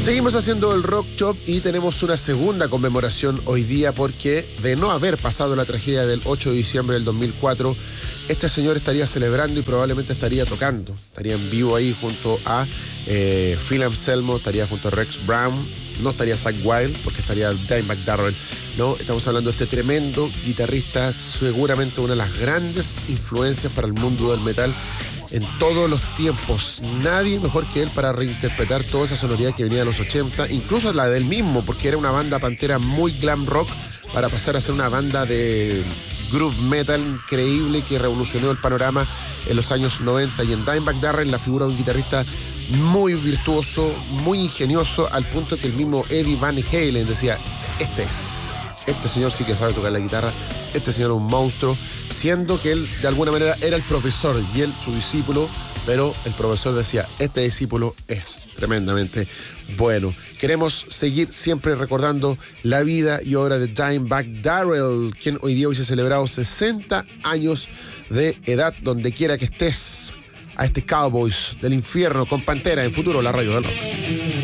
Seguimos haciendo el Rock Shop y tenemos una segunda conmemoración hoy día porque de no haber pasado la tragedia del 8 de diciembre del 2004, este señor estaría celebrando y probablemente estaría tocando. Estaría en vivo ahí junto a Phil Anselmo, estaría junto a Rex Brown, no estaría Zakk Wylde porque estaría Dimebag Darrell. No, estamos hablando de este tremendo guitarrista, seguramente una de las grandes influencias para el mundo del metal en todos los tiempos. Nadie mejor que él para reinterpretar toda esa sonoridad que venía de los 80, incluso la del mismo, porque era una banda Pantera muy glam rock, para pasar a ser una banda de groove metal increíble que revolucionó el panorama en los años 90. Y en Dimebag Darrell, la figura de un guitarrista muy virtuoso, muy ingenioso, al punto que el mismo Eddie Van Halen decía: este señor sí que sabe tocar la guitarra, este señor es un monstruo, siendo que él de alguna manera era el profesor y él su discípulo, pero el profesor decía: este discípulo es tremendamente bueno. Queremos seguir siempre recordando la vida y obra de Dimebag Darrell, quien hoy día hubiese celebrado 60 años de edad. Donde quiera que estés, a este Cowboys del infierno con Pantera en Futuro, la radio del rock.